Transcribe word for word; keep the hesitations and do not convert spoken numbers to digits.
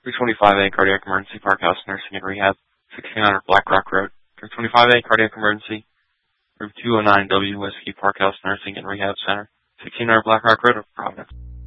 three twenty-five A Cardiac Emergency, Parkhouse Nursing and Rehab, sixteen hundred Black Rock Road. three twenty-five A Cardiac Emergency, room two oh nine W Whiskey, Parkhouse Nursing and Rehab Center, sixteen hundred Black Rock Road, Providence.